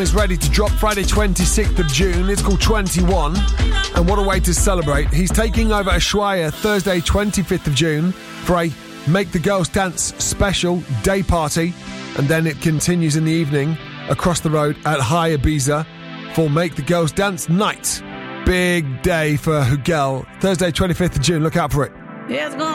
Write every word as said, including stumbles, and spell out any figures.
Is ready to drop Friday twenty-sixth of June. It's called twenty-one, and what a way to celebrate. He's taking over Ushuaia Thursday twenty-fifth of June for a Make the Girls Dance special day party, and then it continues in the evening across the road at High Ibiza for Make the Girls Dance night. Big day for Hugel. Thursday twenty-fifth of June, look out for it. Yeah, it's gonna